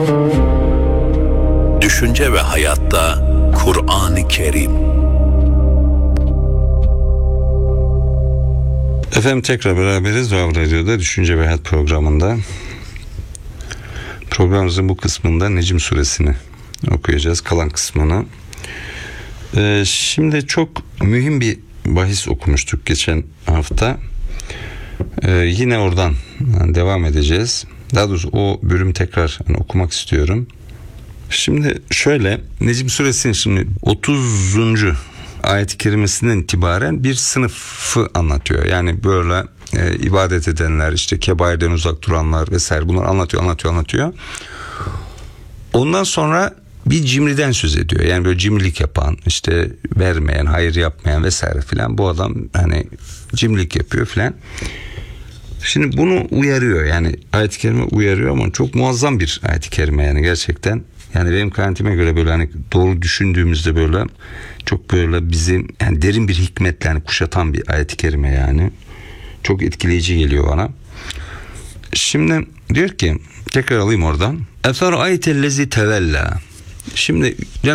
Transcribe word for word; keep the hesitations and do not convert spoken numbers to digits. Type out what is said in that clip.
Düşünce ve hayatta Kur'an-ı Kerim. Efendim tekrar beraberiz Vav Radyo'da Düşünce ve Hayat programında. Programımızın bu kısmında Necm suresini okuyacağız, kalan kısmını. Ee, şimdi çok mühim bir bahis okumuştuk geçen hafta. Ee, yine oradan devam edeceğiz. Daha doğrusu o bölümü tekrar hani, okumak istiyorum. Şimdi şöyle, Necm suresinin şimdi otuzuncu ayet-i kerimesinden itibaren bir sınıfı anlatıyor. Yani böyle e, ibadet edenler, işte kebairden uzak duranlar vesaire, bunları anlatıyor, anlatıyor, anlatıyor. Ondan sonra bir cimriden söz ediyor. Yani böyle cimrilik yapan, işte vermeyen, hayır yapmayan vesaire filan. Bu adam hani cimrilik yapıyor filan. Şimdi bunu uyarıyor, yani ayet-i kerime uyarıyor ama çok muazzam bir ayet-i kerime yani gerçekten. Yani benim kanaatime göre böyle hani doğru düşündüğümüzde böyle çok böyle bizim yani derin bir hikmetle yani kuşatan bir ayet-i kerime yani. Çok etkileyici geliyor bana. Şimdi diyor ki, tekrar alayım oradan. Eferaytellezi tevella. Şimdi